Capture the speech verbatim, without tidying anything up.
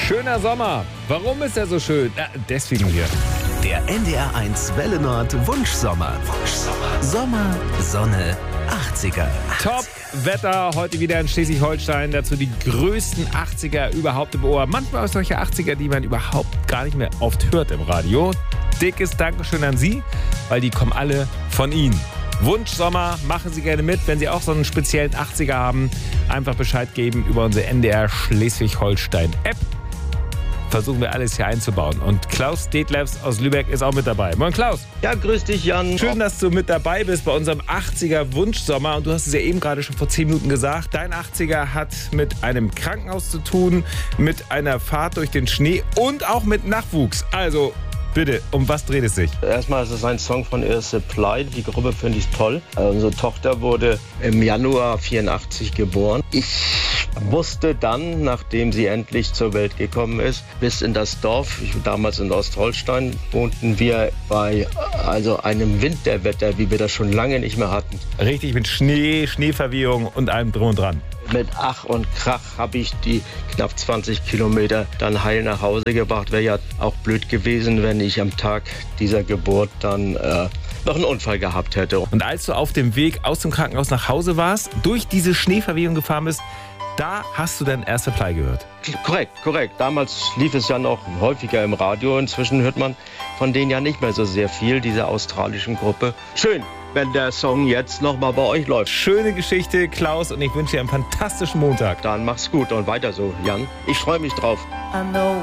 Schöner Sommer. Warum ist er so schön? Na, deswegen hier. Der N D R eins Welle Nord Wunschsommer. Wunschsommer. Sommer, Sonne, achtziger. Top-Wetter heute wieder in Schleswig-Holstein. Dazu die größten achtziger überhaupt im Ohr. Manchmal auch solche achtziger, die man überhaupt gar nicht mehr oft hört im Radio. Dickes Dankeschön an Sie, weil die kommen alle von Ihnen. Wunschsommer, machen Sie gerne mit. Wenn Sie auch so einen speziellen achtziger haben, einfach Bescheid geben über unsere N D R Schleswig-Holstein-App. Versuchen wir alles hier einzubauen. Und Klaus Detlefs aus Lübeck ist auch mit dabei. Moin Klaus. Ja, grüß dich Jan. Schön, dass du mit dabei bist bei unserem achtziger Wunschsommer. Und du hast es ja eben gerade schon vor zehn Minuten gesagt. Dein achtziger hat mit einem Krankenhaus zu tun, mit einer Fahrt durch den Schnee und auch mit Nachwuchs. Also bitte, um was dreht es sich? Erstmal ist es ein Song von Air Supply. Die Gruppe finde ich toll. Unsere Tochter wurde im Januar vierundachtzig geboren. Ich musste dann, nachdem sie endlich zur Welt gekommen ist, bis in das Dorf, ich, damals in Ostholstein, wohnten wir bei also einem Winterwetter, wie wir das schon lange nicht mehr hatten. Richtig, mit Schnee, Schneeverwehung und allem drum und dran. Mit Ach und Krach habe ich die knapp zwanzig Kilometer dann heil nach Hause gebracht. Wäre ja auch blöd gewesen, wenn ich am Tag dieser Geburt dann äh, noch einen Unfall gehabt hätte. Und als du auf dem Weg aus dem Krankenhaus nach Hause warst, durch diese Schneeverwehung gefahren bist, da hast du dann Air Supply gehört. Korrekt, korrekt. Damals lief es ja noch häufiger im Radio. Inzwischen hört man von denen ja nicht mehr so sehr viel, dieser australischen Gruppe. Schön, wenn der Song jetzt nochmal bei euch läuft. Schöne Geschichte, Klaus, und ich wünsche dir einen fantastischen Montag. Dann mach's gut und weiter so, Jan. Ich freue mich drauf.